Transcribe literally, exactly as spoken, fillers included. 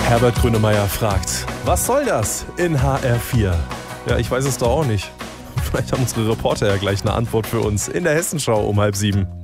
Herbert Grönemeyer fragt, was soll das in H R vier? Ja, ich weiß es doch auch nicht. Vielleicht haben unsere Reporter ja gleich eine Antwort für uns in der Hessenschau um halb sieben.